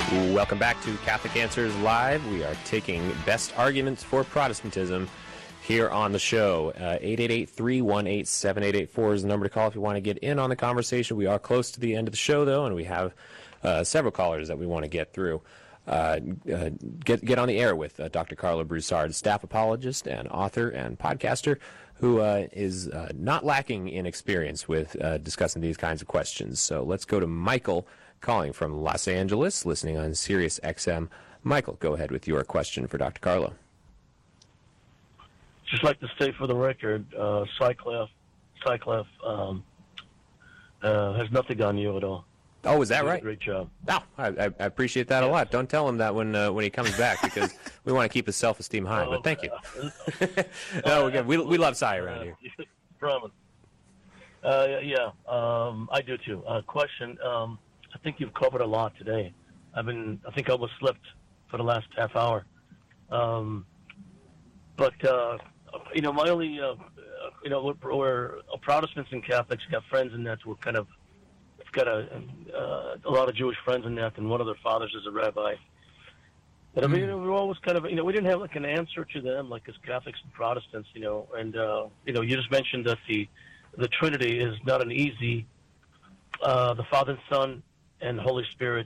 Welcome back to Catholic Answers Live. We are taking best arguments for Protestantism here on the show. 888-318-7884 is the number to call if you want to get in on the conversation. We are close to the end of the show, though, and we have several callers that we want to get through. Get on the air with Dr. Karlo Broussard, staff apologist and author and podcaster, who is not lacking in experience with discussing these kinds of questions. So let's go to Michael, calling from Los Angeles, listening on Sirius XM. Michael, go ahead with your question for Dr. Karlo. Just like to state for the record, Cyclef has nothing on you at all. Oh, is that right? Great job. Oh, I appreciate that a lot. Don't tell him that when he comes back, because we want to keep his self-esteem high. But thank you. No, we love Cy around here. Promise. I do too. Question. I think you've covered a lot today. I think I was slept for the last half hour. My only, we're Protestants and Catholics, got friends in that. We're kind of, we've got a lot of Jewish friends in that, and one of their fathers is a rabbi. But we're always kind of, we didn't have like an answer to them, like as Catholics and Protestants, and you just mentioned that the Trinity is not an easy, the Father and Son and Holy Spirit,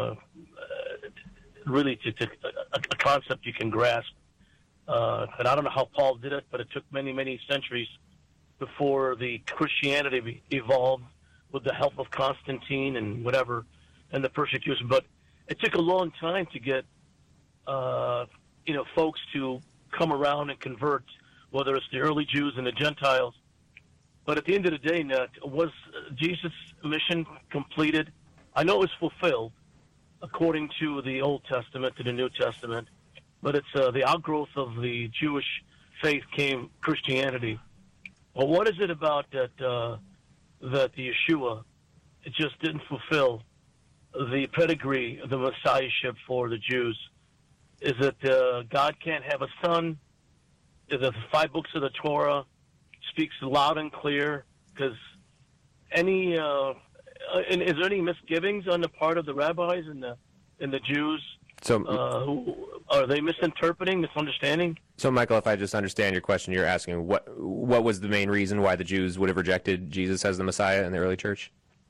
really a concept you can grasp. And I don't know how Paul did it, but it took many, many centuries before the Christianity evolved with the help of Constantine and whatever, and the persecution. But it took a long time to get, folks to come around and convert, whether it's the early Jews and the Gentiles. But at the end of the day, was Jesus' mission completed? I know it was fulfilled according to the Old Testament, to the New Testament, but it's the outgrowth of the Jewish faith came Christianity. Well, what is it about that the Yeshua, it just didn't fulfill the pedigree of the Messiahship for the Jews? Is it God can't have a son? Is it the 5 books of the Torah speaks loud and clear? Because any and is there any misgivings on the part of the rabbis and the Jews? So, who are they misunderstanding? So, Michael, if I just understand your question, you're asking what was the main reason why the Jews would have rejected Jesus as the Messiah in the early church?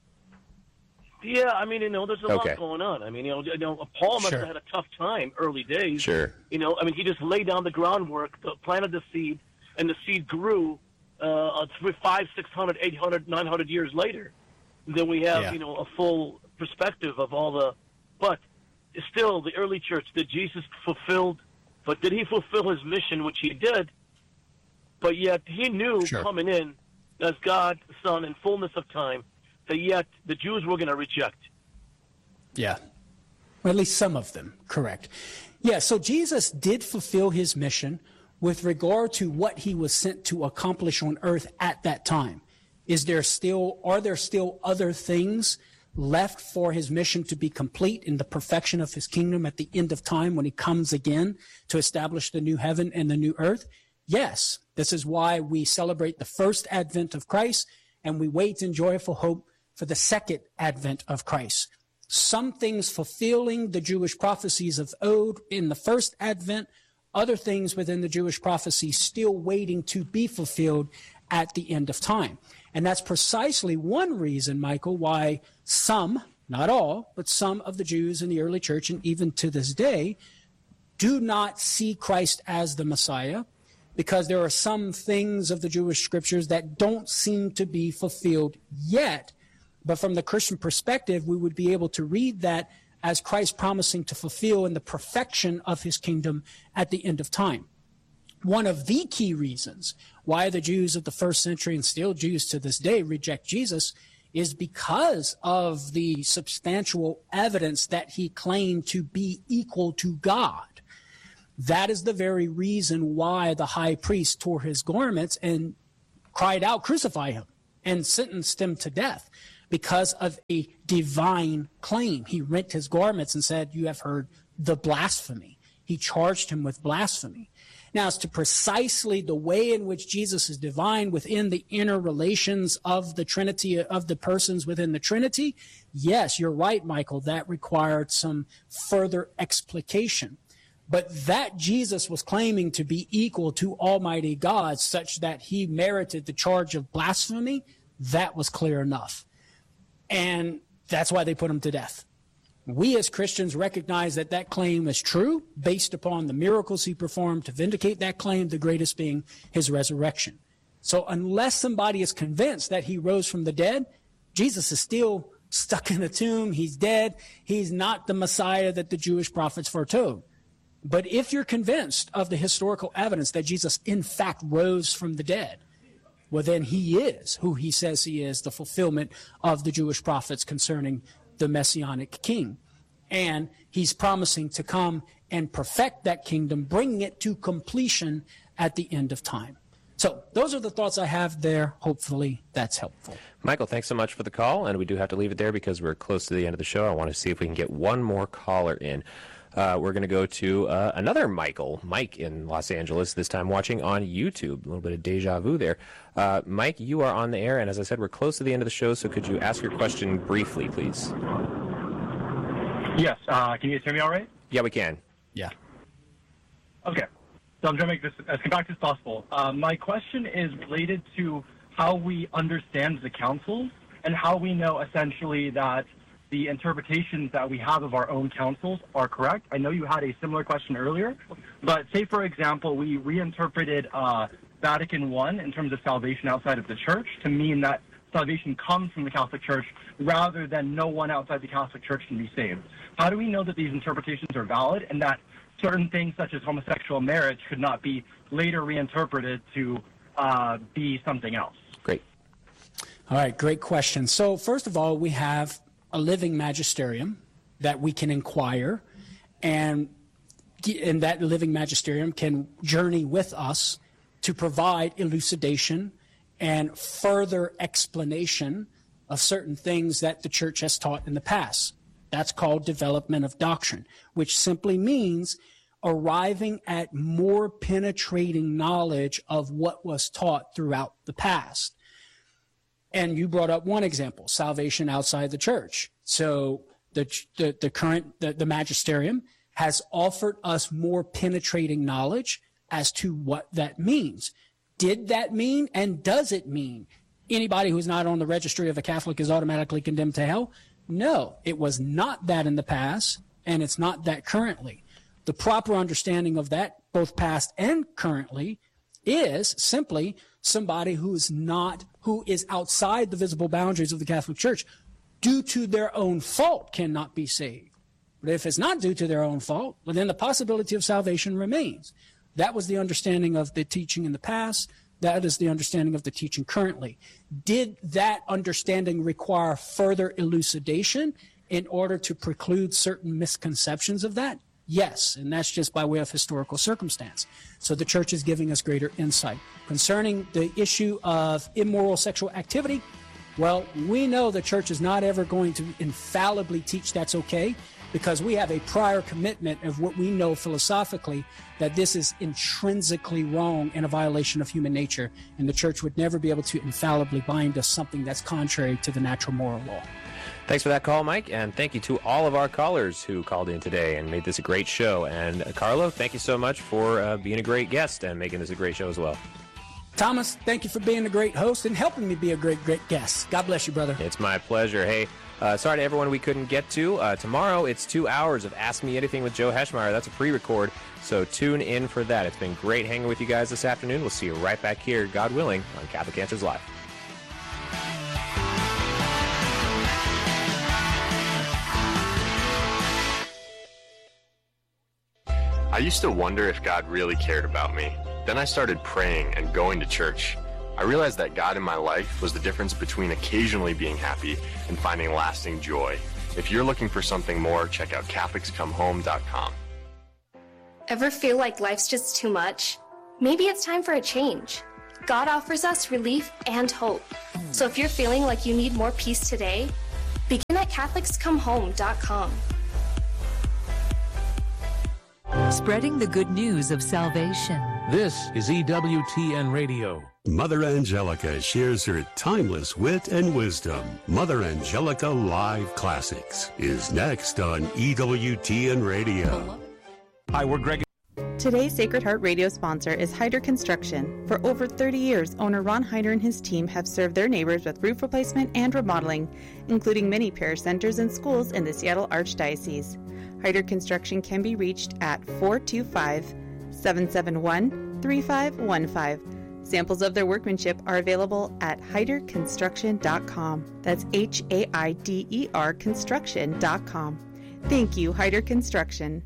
Yeah, there's a lot going on. Paul must have had a tough time early days. Sure. He just laid down the groundwork, planted the seed, and the seed grew 500, 600, 800, 900 years later. Then we have, a full perspective of all the, but still the early church, did Jesus fulfilled, but did he fulfill his mission, which he did, but yet he knew coming in as God, Son, in fullness of time, that yet the Jews were going to reject. Yeah. Or at least some of them, correct. Yeah, so Jesus did fulfill his mission with regard to what he was sent to accomplish on earth at that time. Are there still other things left for his mission to be complete in the perfection of his kingdom at the end of time when he comes again to establish the new heaven and the new earth? Yes. This is why we celebrate the first advent of Christ, and we wait in joyful hope for the second advent of Christ. Some things fulfilling the Jewish prophecies of old in the first advent, other things within the Jewish prophecy still waiting to be fulfilled at the end of time. And that's precisely one reason, Michael, why some, not all, but some of the Jews in the early church, and even to this day, do not see Christ as the Messiah, because there are some things of the Jewish scriptures that don't seem to be fulfilled yet. But from the Christian perspective, we would be able to read that as Christ promising to fulfill in the perfection of his kingdom at the end of time. One of the key reasons why the Jews of the first century, and still Jews to this day, reject Jesus is because of the substantial evidence that he claimed to be equal to God. That is the very reason why the high priest tore his garments and cried out, "Crucify him," and sentenced him to death because of a divine claim. He rent his garments and said, "You have heard the blasphemy." He charged him with blasphemy. Now, as to precisely the way in which Jesus is divine within the inner relations of the Trinity, of the persons within the Trinity, yes, you're right, Michael, that required some further explication. But that Jesus was claiming to be equal to Almighty God such that he merited the charge of blasphemy, that was clear enough. And that's why they put him to death. We as Christians recognize that that claim is true based upon the miracles he performed to vindicate that claim, the greatest being his resurrection. So unless somebody is convinced that he rose from the dead, Jesus is still stuck in a tomb. He's dead. He's not the Messiah that the Jewish prophets foretold. But if you're convinced of the historical evidence that Jesus in fact rose from the dead, well, then he is who he says he is, the fulfillment of the Jewish prophets concerning the Messianic king. And he's promising to come and perfect that kingdom, bringing it to completion at the end of time. So those are the thoughts I have there. Hopefully that's helpful. Michael, thanks so much for the call, and we do have to leave it there because we're close to the end of the show. I want to see if we can get one more caller in. We're going to go to another Mike in Los Angeles, this time watching on YouTube. A little bit of deja vu there. Mike, you are on the air, and as I said, we're close to the end of the show, so could you ask your question briefly, please? Yes. Can you guys hear me all right? Yeah, we can. Yeah. Okay. So I'm trying to make this as compact as possible. My question is related to how we understand the councils and how we know essentially that the interpretations that we have of our own councils are correct. I know you had a similar question earlier, but say, for example, we reinterpreted Vatican I in terms of salvation outside of the church to mean that salvation comes from the Catholic Church rather than no one outside the Catholic Church can be saved. How do we know that these interpretations are valid and that certain things such as homosexual marriage could not be later reinterpreted to be something else? Great. All right, great question. So first of all, we have a living magisterium that we can inquire, and that living magisterium can journey with us to provide elucidation and further explanation of certain things that the church has taught in the past. That's called development of doctrine, which simply means arriving at more penetrating knowledge of what was taught throughout the past. And you brought up one example, salvation outside the church. So the current magisterium has offered us more penetrating knowledge as to what that means. Did that mean and does it mean anybody who's not on the registry of a Catholic is automatically condemned to hell? No, it was not that in the past, and it's not that currently. The proper understanding of that, both past and currently, is simply somebody who is outside the visible boundaries of the Catholic Church due to their own fault cannot be saved. But if it's not due to their own fault, well, then the possibility of salvation remains. That was the understanding of the teaching in the past. That is the understanding of the teaching currently. Did that understanding require further elucidation in order to preclude certain misconceptions of that? Yes, and that's just by way of historical circumstance. So the church is giving us greater insight. Concerning the issue of immoral sexual activity, well, we know the church is not ever going to infallibly teach that's okay, because we have a prior commitment of what we know philosophically that this is intrinsically wrong and a violation of human nature, and the church would never be able to infallibly bind us something that's contrary to the natural moral law. Thanks for that call, Mike, and thank you to all of our callers who called in today and made this a great show. And Carlo, thank you so much for being a great guest and making this a great show as well. Thomas, thank you for being a great host and helping me be a great guest. God bless you, brother. It's my pleasure. Hey, sorry to everyone we couldn't get to. Tomorrow, it's 2 hours of Ask Me Anything with Joe Heschmeyer. That's a pre-record, so tune in for that. It's been great hanging with you guys this afternoon. We'll see you right back here, God willing, on Catholic Answers Live. I used to wonder if God really cared about me. Then I started praying and going to church. I realized that God in my life was the difference between occasionally being happy and finding lasting joy. If you're looking for something more, check out CatholicsComeHome.com. Ever feel like life's just too much? Maybe it's time for a change. God offers us relief and hope. So if you're feeling like you need more peace today, begin at CatholicsComeHome.com. Spreading the good news of salvation. This is EWTN Radio. Mother Angelica shares her timeless wit and wisdom. Mother Angelica Live Classics is next on EWTN Radio. Hi, we're Greg. Today's Sacred Heart Radio sponsor is Hyder Construction. For over 30 years, owner Ron Hyder and his team have served their neighbors with roof replacement and remodeling, including many parish centers and schools in the Seattle Archdiocese. Hyder Construction can be reached at 425-771-3515. Samples of their workmanship are available at hyderconstruction.com. That's HAIDER construction.com. Thank you, Hyder Construction.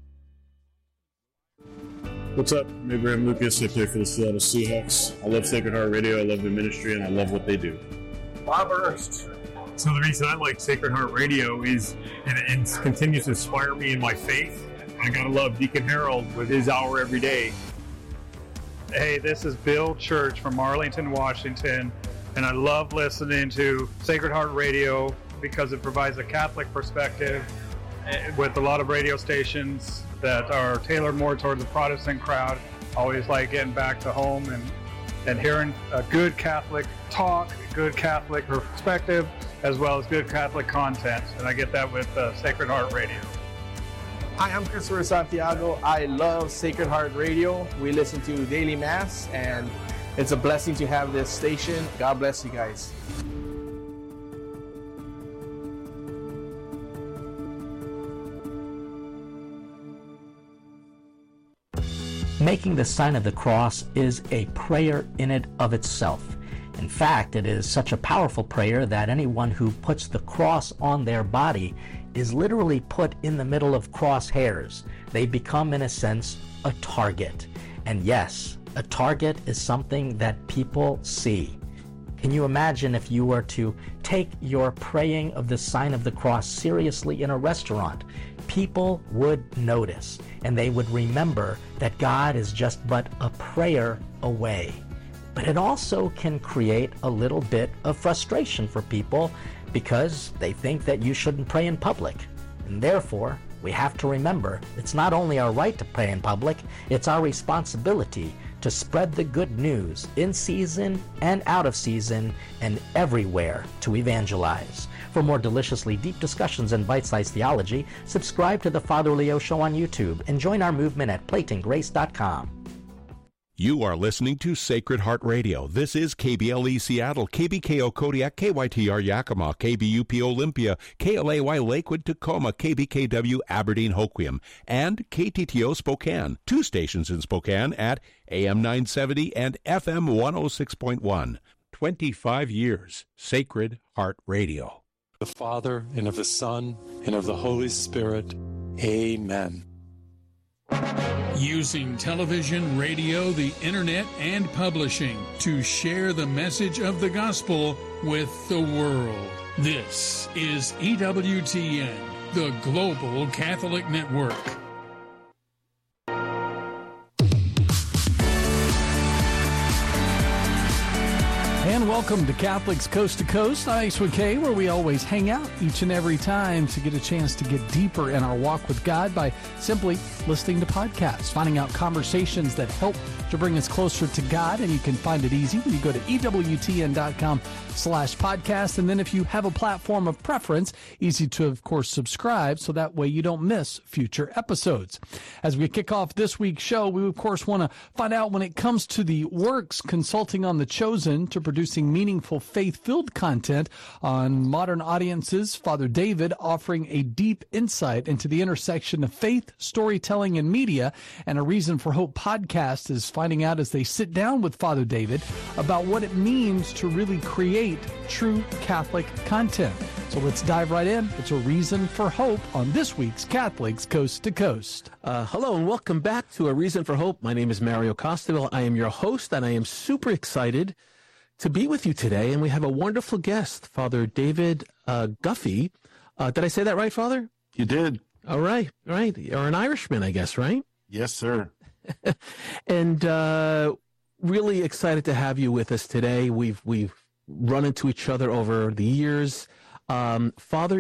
What's up? I'm Abraham Lucas, up there for the Seattle Seahawks. I love Sacred Heart Radio, I love the ministry, and I love what they do. Bob Ernst. So the reason I like Sacred Heart Radio is it continues to inspire me in my faith. I gotta love Deacon Harold with his hour every day. Hey, this is Bill Church from Arlington, Washington, and I love listening to Sacred Heart Radio because it provides a Catholic perspective with a lot of radio stations that are tailored more toward the Protestant crowd. Always like getting back to home and hearing a good Catholic talk, good Catholic perspective, as well as good Catholic content, and I get that with Sacred Heart Radio. Hi, I'm Christopher Santiago. I love Sacred Heart Radio. We listen to Daily Mass, and it's a blessing to have this station. God bless you guys. Making the sign of the cross is a prayer in and of itself. In fact, it is such a powerful prayer that anyone who puts the cross on their body is literally put in the middle of crosshairs. They become, in a sense, a target. And yes, a target is something that people see. Can you imagine if you were to take your praying of the sign of the cross seriously in a restaurant? People would notice, and they would remember that God is just but a prayer away. But it also can create a little bit of frustration for people because they think that you shouldn't pray in public. And therefore, we have to remember it's not only our right to pray in public, it's our responsibility to spread the good news in season and out of season and everywhere to evangelize. For more deliciously deep discussions and bite-sized theology, subscribe to The Father Leo Show on YouTube and join our movement at PlatingGrace.com. You are listening to Sacred Heart Radio. This is KBLE Seattle, KBKO Kodiak, KYTR Yakima, KBUP Olympia, KLAY Lakewood, Tacoma, KBKW Aberdeen Hoquiam, and KTTO Spokane. 2 stations in Spokane at AM 970 and FM 106.1. 25 years, Sacred Heart Radio. The Father, and of the Son, and of the Holy Spirit. Amen. Using television, radio, the internet, and publishing to share the message of the gospel with the world. This is EWTN, the Global Catholic Network. And welcome to Catholics Coast to Coast. I'm Ace McKay, where we always hang out each and every time to get a chance to get deeper in our walk with God by simply listening to podcasts, finding out conversations that help to bring us closer to God. And you can find it easy when you go to EWTN.com/podcast. And then if you have a platform of preference, easy to, of course, subscribe so that way you don't miss future episodes. As we kick off this week's show, we, of course, want to find out when it comes to the Works Consulting on the Chosen to producing meaningful faith-filled content on modern audiences, Father David offering a deep insight into the intersection of faith, storytelling, and media. And A Reason for Hope podcast is finding out as they sit down with Father David about what it means to really create true Catholic content. So let's dive right in. It's A Reason for Hope on this week's Catholics Coast to Coast. Hello and welcome back to A Reason for Hope. My name is Mario Costabile. I am your host, and I am super excited to be with you today. And we have a wonderful guest, Father David Guffey. Did I say that right, Father? You did. All right, right. You're an Irishman, I guess, right? Yes, sir. And really excited to have you with us today. We've run into each other over the years. Father